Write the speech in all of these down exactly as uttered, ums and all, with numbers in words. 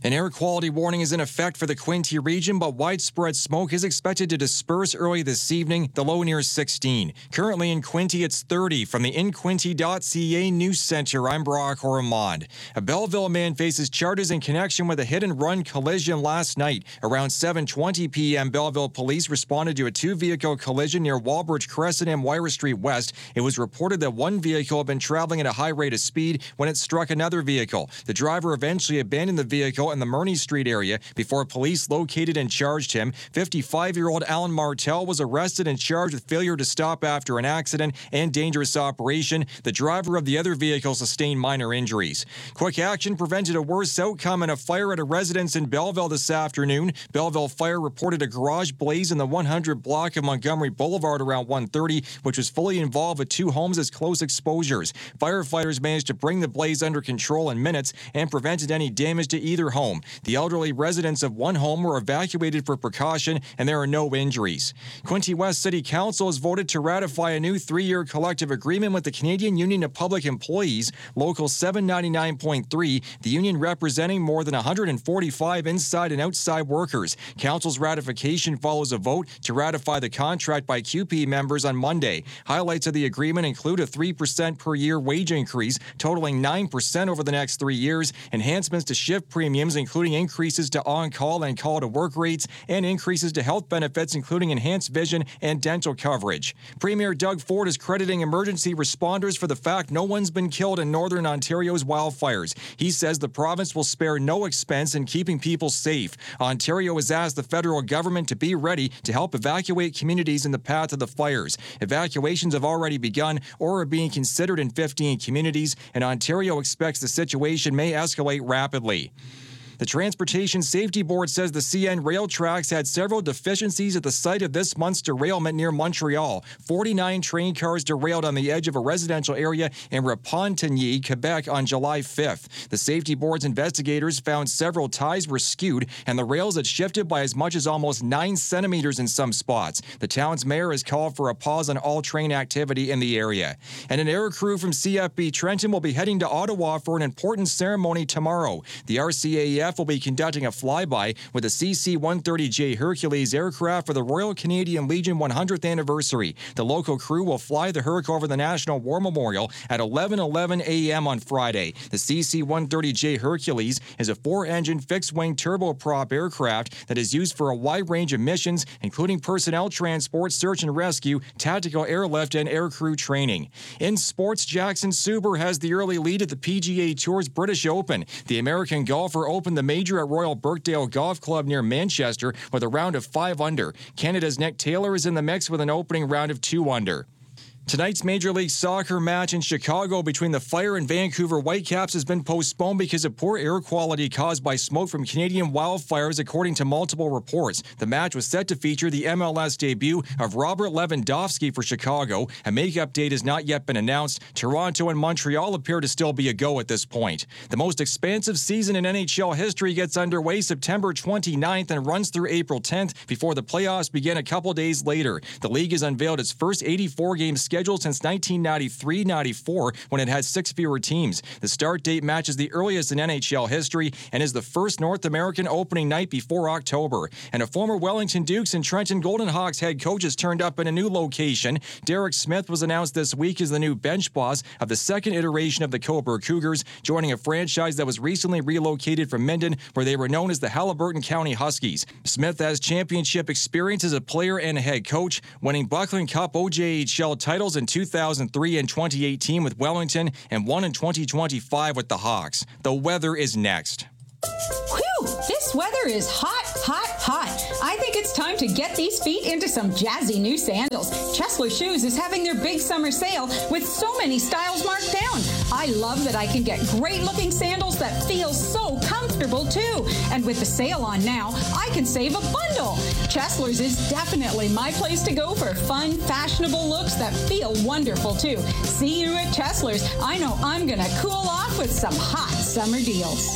An air quality warning is in effect for the Quinte region, but widespread smoke is expected to disperse early this evening, the low near sixteen. Currently in Quinte, it's thirty. From the in quinte dot c a News Center, I'm Brock Ormond. A Belleville man faces charges in connection with a hit-and-run collision last night. Around seven twenty p m, Belleville police responded to a two-vehicle collision near Walbridge Crescent and Wyra Street West. It was reported that one vehicle had been traveling at a high rate of speed when it struck another vehicle. The driver eventually abandoned the vehicle in the Murney Street area before police located and charged him. fifty-five-year-old Alan Martell was arrested and charged with failure to stop after an accident and dangerous operation. The driver of the other vehicle sustained minor injuries. Quick action prevented a worse outcome in a fire at a residence in Belleville this afternoon. Belleville Fire reported a garage blaze in the one hundred block of Montgomery Boulevard around one thirty, which was fully involved with two homes as close exposures. Firefighters managed to bring the blaze under control in minutes and prevented any damage to either home. The elderly residents of one home were evacuated for precaution, and there are no injuries. Quinte West City Council has voted to ratify a new three-year collective agreement with the Canadian Union of Public Employees, Local seven ninety-nine point three, the union representing more than one hundred forty-five inside and outside workers. Council's ratification follows a vote to ratify the contract by Q P members on Monday. Highlights of the agreement include a three percent per year wage increase, totaling nine percent over the next three years, enhancements to shift premiums, including increases to on-call and call-to-work rates, and increases to health benefits, including enhanced vision and dental coverage. Premier Doug Ford is crediting emergency responders for the fact no one's been killed in Northern Ontario's wildfires. He says the province will spare no expense in keeping people safe. Ontario has asked the federal government to be ready to help evacuate communities in the path of the fires. Evacuations have already begun or are being considered in fifteen communities, and Ontario expects the situation may escalate rapidly. The Transportation Safety Board says the C N rail tracks had several deficiencies at the site of this month's derailment near Montreal. forty-nine train cars derailed on the edge of a residential area in Repentigny, Quebec on July fifth. The Safety Board's investigators found several ties were skewed and the rails had shifted by as much as almost nine centimeters in some spots. The town's mayor has called for a pause on all train activity in the area. And an air crew from C F B Trenton will be heading to Ottawa for an important ceremony tomorrow. The R C A E F will be conducting a flyby with a C C one thirty J Hercules aircraft for the Royal Canadian Legion one hundredth anniversary. The local crew will fly the Herc over the National War Memorial at eleven eleven a m on Friday. The C C one thirty J Hercules is a four-engine fixed-wing turboprop aircraft that is used for a wide range of missions, including personnel transport, search and rescue, tactical airlift, and aircrew training. In sports, Jackson Suber has the early lead at the P G A Tour's British Open. The American golfer opened the major at Royal Birkdale Golf Club near Manchester with a round of five under. Canada's Nick Taylor is in the mix with an opening round of two under. Tonight's Major League Soccer match in Chicago between the Fire and Vancouver Whitecaps has been postponed because of poor air quality caused by smoke from Canadian wildfires, according to multiple reports. The match was set to feature the M L S debut of Robert Lewandowski for Chicago. A makeup date has not yet been announced. Toronto and Montreal appear to still be a go at this point. The most expansive season in N H L history gets underway September twenty-ninth and runs through April tenth before the playoffs begin a couple days later. The league has unveiled its first eighty-four game schedule since nineteen ninety-three ninety-four when it had six fewer teams. The start date matches the earliest in N H L history and is the first North American opening night before October. And a former Wellington Dukes and Trenton Golden Hawks head coach has turned up in a new location. Derek Smith was announced this week as the new bench boss of the second iteration of the Cobourg Cougars, joining a franchise that was recently relocated from Minden, where they were known as the Haliburton County Huskies. Smith has championship experience as a player and a head coach, winning Buckland Cup O J H L titles in two thousand three and twenty eighteen with Wellington and one in twenty twenty-five with the Hawks. The weather is next. Whew! This weather is hot, hot, hot. I think it's time to get these feet into some jazzy new sandals. Chesler Shoes is having their big summer sale with so many styles marked down. I love that I can get great-looking sandals that feel so comfortable, too. And with the sale on now, I can save a bundle. Chesler's is definitely my place to go for fun, fashionable looks that feel wonderful, too. See you at Chesler's. I know I'm going to cool off with some hot summer deals.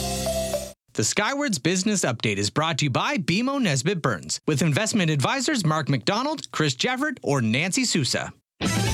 The Skywards Business Update is brought to you by B M O Nesbitt Burns, with investment advisors Mark McDonald, Chris Jefford, or Nancy Sousa.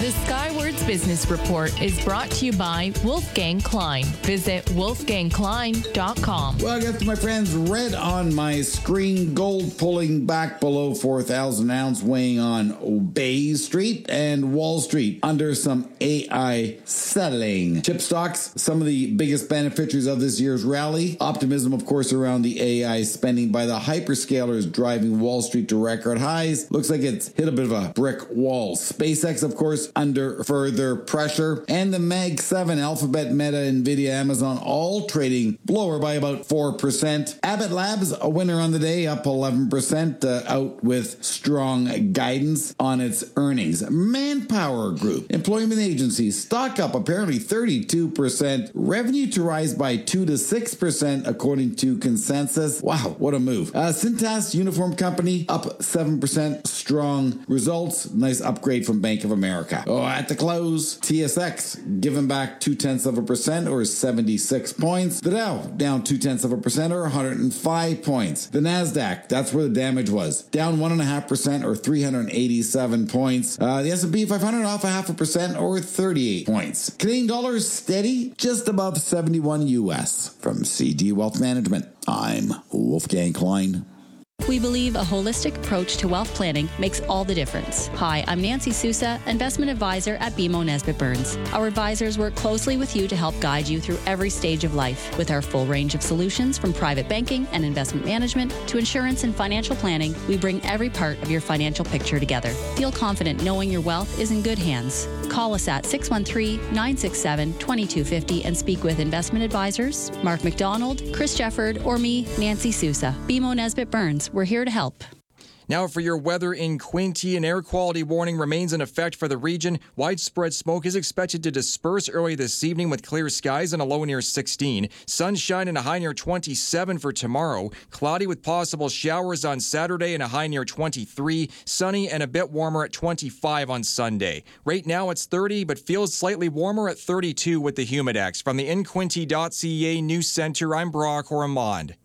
The Skywards Business Report is brought to you by Wolfgang Klein. Visit wolfgang klein dot com. Well, I got to my friends, red on my screen, gold pulling back below four thousand ounce, weighing on Bay Street and Wall Street under some A I selling. Chip stocks, some of the biggest beneficiaries of this year's rally. Optimism, of course, around the A I spending by the hyperscalers driving Wall Street to record highs. Looks like it's hit a bit of a brick wall. SpaceX, of course, under further pressure. And the Mag seven, Alphabet, Meta, Nvidia, Amazon, all trading lower by about four percent. Abbott Labs, a winner on the day, up eleven percent, uh, out with strong guidance on its earnings. Manpower Group, employment agencies, stock up apparently thirty-two percent. Revenue to rise by two to six percent according to consensus. Wow, what a move. Uh, Cintas Uniform Company, up seven percent. Strong results. Nice upgrade from Bank of America. Oh, at the close, T S X giving back two-tenths of a percent or seventy-six points. The Dow down two-tenths of a percent or one hundred five points. The NASDAQ, that's where the damage was, down one point five percent or three hundred eighty-seven points. Uh, the S and P five hundred off a half a percent or thirty-eight points. Canadian dollar steady, just above seventy-one U S. From C G Wealth Management, I'm Wolfgang Klein. We believe a holistic approach to wealth planning makes all the difference. Hi, I'm Nancy Sousa, investment advisor at B M O Nesbitt Burns. Our advisors work closely with you to help guide you through every stage of life. With our full range of solutions from private banking and investment management to insurance and financial planning, we bring every part of your financial picture together. Feel confident knowing your wealth is in good hands. Call us at six one three, nine six seven, two two five zero and speak with investment advisors Mark McDonald, Chris Jefford, or me, Nancy Sousa. B M O Nesbitt Burns. We're here to help. Now for your weather in Quinte, an air quality warning remains in effect for the region. Widespread smoke is expected to disperse early this evening with clear skies and a low near sixteen. Sunshine and a high near twenty-seven for tomorrow. Cloudy with possible showers on Saturday and a high near twenty-three. Sunny and a bit warmer at twenty-five on Sunday. Right now it's thirty, but feels slightly warmer at thirty-two with the Humidex. From the in quinte dot c a News Center, I'm Brock Ormond.